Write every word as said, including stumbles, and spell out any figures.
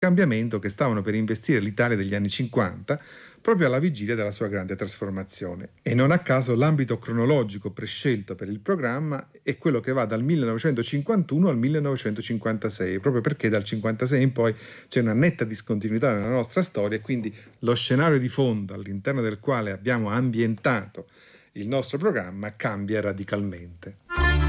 cambiamento che stavano per investire l'Italia degli anni cinquanta, proprio alla vigilia della sua grande trasformazione. E non a caso l'ambito cronologico prescelto per il programma è quello che va dal millenovecentocinquantuno al millenovecentocinquantasei, proprio perché dal cinquantasei in poi c'è una netta discontinuità nella nostra storia e quindi lo scenario di fondo all'interno del quale abbiamo ambientato il nostro programma cambia radicalmente.